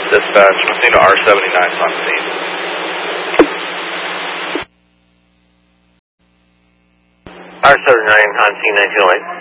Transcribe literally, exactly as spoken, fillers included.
Dispatch, Messina R seventy-nine on scene. R seventy-nine on scene, nineteen oh eight.